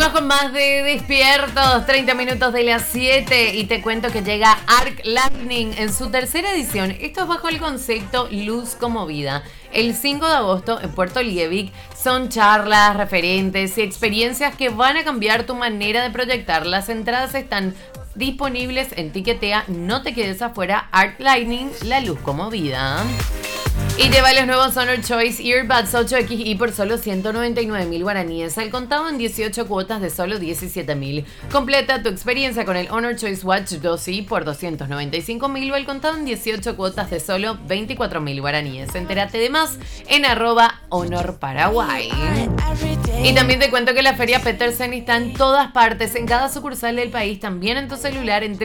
Seguimos con más de Despiertos, 30 minutos de las 7 y te cuento que llega Arc Lightning en su tercera edición. Esto es bajo el concepto Luz como Vida. El 5 de agosto en Puerto Liebig son charlas, referentes y experiencias que van a cambiar tu manera de proyectar. Las entradas están disponibles en Tiquetea. No te quedes afuera. Arc Lightning, la luz como vida. Y lleva los nuevos Honor Choice Earbuds 8XI por solo 199.000 guaraníes, al contado en 18 cuotas de solo 17.000. Completa tu experiencia con el Honor Choice Watch 2i por 295.000 o al contado en 18 cuotas de solo 24.000 guaraníes. Entérate de más en @HonorParaguay. Y también te cuento que la Feria Petersen está en todas partes, en cada sucursal del país, también en tu celular en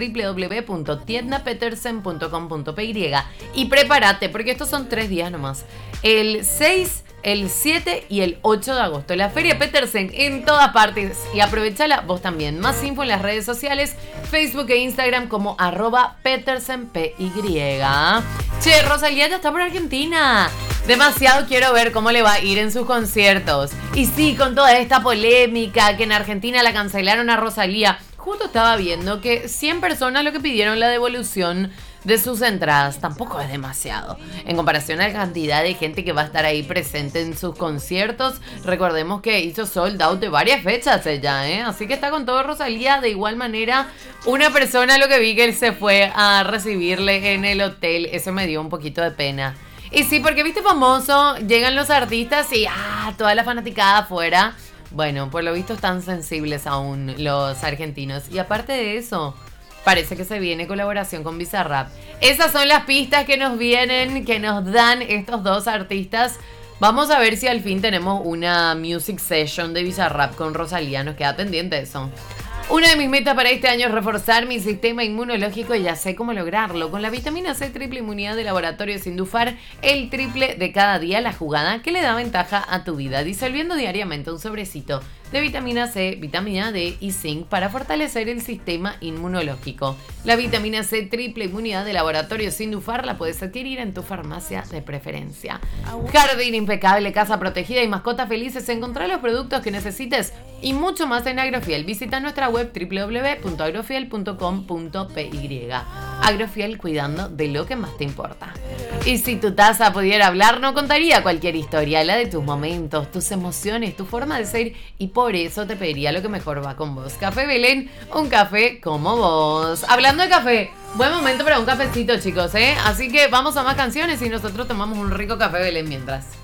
www.tiendapetersen.com.py. Y prepárate, porque estos son 3 días nomás. El 6, el 7 y el 8 de agosto. La Feria Petersen en todas partes. Y aprovechala vos también. Más info en las redes sociales, Facebook e Instagram como @PetersenPY. Che, Rosalía ya está por Argentina. Demasiado quiero ver cómo le va a ir en sus conciertos. Y sí, con toda esta polémica que en Argentina la cancelaron a Rosalía. Justo estaba viendo que 100 personas lo que pidieron la devolución de sus entradas. Tampoco es demasiado en comparación a la cantidad de gente que va a estar ahí presente en sus conciertos. Recordemos que hizo sold out de varias fechas ella, ¿eh? Así que está con todo Rosalía. De igual manera, una persona, lo que vi, que él se fue a recibirle en el hotel. Eso me dio un poquito de pena. Y sí, porque viste, famoso, llegan los artistas y toda la fanaticada afuera. Bueno, por lo visto están sensibles aún los argentinos. Y aparte de eso, parece que se viene colaboración con Bizarrap. Esas son las pistas que nos vienen, que nos dan estos dos artistas. Vamos a ver si al fin tenemos una music session de Bizarrap con Rosalía. Nos queda pendiente eso. Una de mis metas para este año es reforzar mi sistema inmunológico y ya sé cómo lograrlo. Con la vitamina C triple inmunidad de Laboratorio Sindufar, el triple de cada día, la jugada que le da ventaja a tu vida. Disolviendo diariamente un sobrecito de vitamina C, vitamina D y zinc para fortalecer el sistema inmunológico. La vitamina C triple inmunidad de Laboratorio Sindufar la puedes adquirir en tu farmacia de preferencia. Jardín impecable, casa protegida y mascotas felices. Encontrar los productos que necesites y mucho más en Agrofiel. Visita nuestra web www.agrofiel.com.py. Agrofiel, cuidando de lo que más te importa. Y si tu taza pudiera hablar, no contaría cualquier historia, la de tus momentos, tus emociones, tu forma de ser, y por eso te pediría lo que mejor va con vos. Café Belén, un café como vos. Hablando de café, buen momento para un cafecito, chicos, ¿eh? Así que vamos a más canciones y nosotros tomamos un rico café Belén mientras.